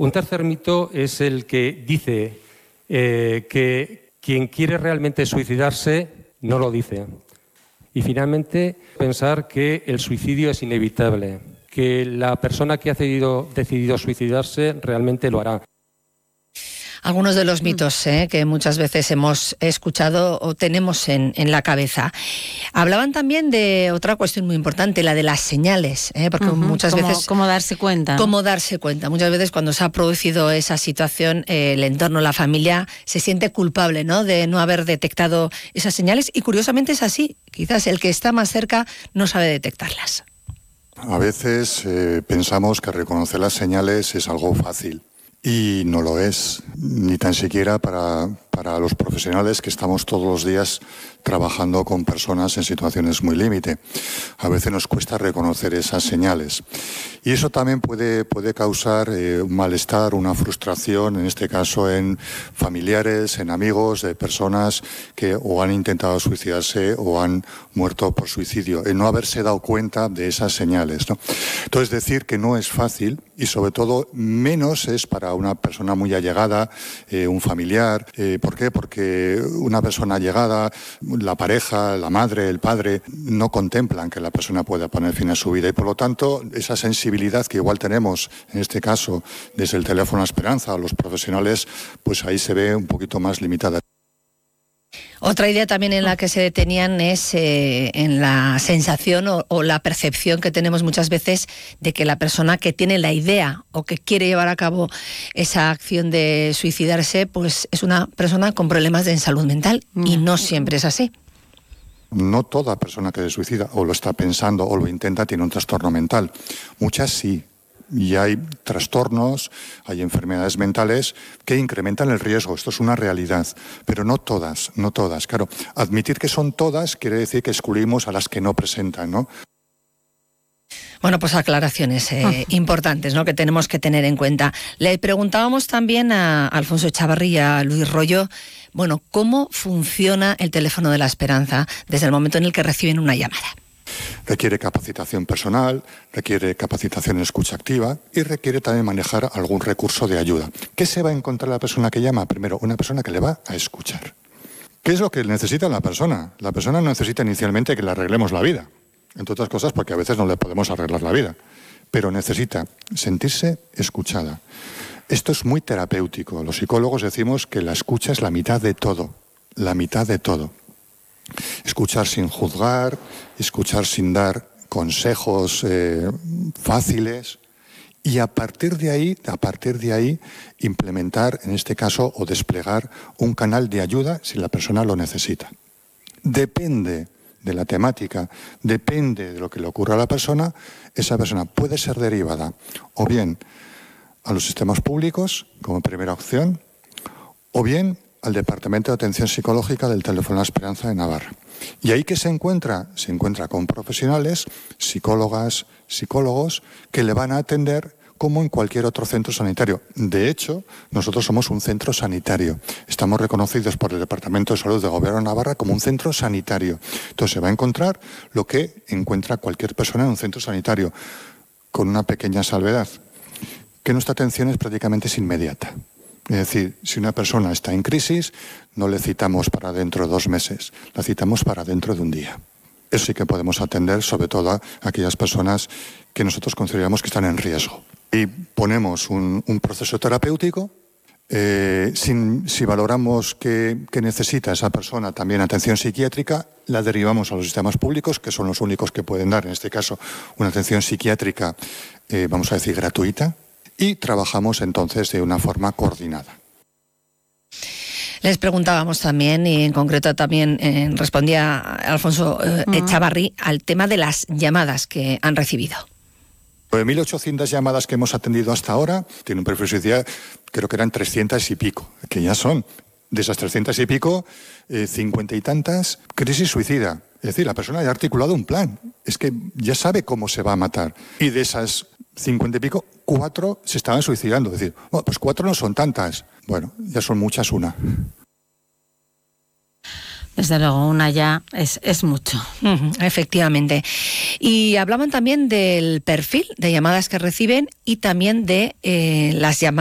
Un tercer mito es el que dice que quien quiere realmente suicidarse no lo dice. Y finalmente, pensar que el suicidio es inevitable, que la persona que ha decidido suicidarse realmente lo hará. Algunos de los mitos que muchas veces hemos escuchado o tenemos en la cabeza. Hablaban también de otra cuestión muy importante, la de las señales, porque muchas veces... ¿Cómo darse cuenta? ¿Cómo darse cuenta? Muchas veces cuando se ha producido esa situación, el entorno, la familia, se siente culpable, ¿no?, de no haber detectado esas señales, y curiosamente es así. Quizás el que está más cerca no sabe detectarlas. A veces pensamos que reconocer las señales es algo fácil. Y no lo es, ni tan siquiera para los profesionales que estamos todos los días trabajando con personas en situaciones muy límite. A veces nos cuesta reconocer esas señales. Y eso también puede causar un malestar, una frustración, en este caso en familiares, en amigos de personas que o han intentado suicidarse o han muerto por suicidio, en no haberse dado cuenta de esas señales, ¿no? Entonces, decir que no es fácil, y sobre todo menos es para una persona muy allegada, un familiar. ¿Por qué? Porque una persona allegada, la pareja, la madre, el padre, no contemplan que la persona pueda poner fin a su vida, y por lo tanto esa sensibilidad que igual tenemos, en este caso desde el teléfono Esperanza, los profesionales, pues ahí se ve un poquito más limitada. Otra idea también en la que se detenían es en la sensación o la percepción que tenemos muchas veces de que la persona que tiene la idea o que quiere llevar a cabo esa acción de suicidarse, pues es una persona con problemas de salud mental, y no siempre es así. No toda persona que se suicida o lo está pensando o lo intenta tiene un trastorno mental. Muchas sí. Y hay trastornos, hay enfermedades mentales que incrementan el riesgo. Esto es una realidad, pero no todas. Claro, admitir que son todas quiere decir que excluimos a las que no presentan, ¿no? Bueno, pues aclaraciones importantes, ¿no?, que tenemos que tener en cuenta. Le preguntábamos también a Alfonso Echavarri y a Luis Royo, bueno, ¿cómo funciona el teléfono de la Esperanza desde el momento en el que reciben una llamada? Requiere capacitación personal, requiere capacitación en escucha activa y requiere también manejar algún recurso de ayuda. ¿Qué se va a encontrar la persona que llama? Primero, una persona que le va a escuchar. ¿Qué es lo que necesita la persona? La persona no necesita inicialmente que le arreglemos la vida, entre otras cosas porque a veces no le podemos arreglar la vida, pero necesita sentirse escuchada. Esto es muy terapéutico. Los psicólogos decimos que la escucha es la mitad de todo, la mitad de todo. Escuchar sin juzgar, escuchar sin dar consejos fáciles, y a partir de ahí implementar, en este caso, o desplegar un canal de ayuda si la persona lo necesita. Depende de la temática, depende de lo que le ocurra a la persona, esa persona puede ser derivada o bien a los sistemas públicos como primera opción, o bien al Departamento de Atención Psicológica del Teléfono La Esperanza de Navarra. ¿Y ahí qué se encuentra? Se encuentra con profesionales, psicólogas, psicólogos, que le van a atender como en cualquier otro centro sanitario. De hecho, nosotros somos un centro sanitario. Estamos reconocidos por el Departamento de Salud del Gobierno de Navarra como un centro sanitario. Entonces se va a encontrar lo que encuentra cualquier persona en un centro sanitario, con una pequeña salvedad, que nuestra atención es prácticamente inmediata. Es decir, si una persona está en crisis, no le citamos para dentro de 2 meses, la citamos para dentro de un día. Eso sí que podemos atender, sobre todo a aquellas personas que nosotros consideramos que están en riesgo. Y ponemos un proceso terapéutico. Si valoramos que necesita esa persona también atención psiquiátrica, la derivamos a los sistemas públicos, que son los únicos que pueden dar, en este caso, una atención psiquiátrica, vamos a decir, gratuita. Y trabajamos entonces de una forma coordinada. Les preguntábamos también, y en concreto también respondía Alfonso Echavarri, al tema de las llamadas que han recibido. 9.800 llamadas que hemos atendido hasta ahora, tiene un perfil suicida, creo que eran 300 y pico, que ya son. De esas 300 y pico, 50 y tantas, crisis suicida. Es decir, la persona ya ha articulado un plan, es que ya sabe cómo se va a matar. Y de esas 50 y pico, 4 se estaban suicidando. Es decir, bueno, pues 4 no son tantas. Bueno, ya son muchas una. Desde luego, una ya es mucho. Efectivamente. Y hablaban también del perfil de llamadas que reciben y también de las llamadas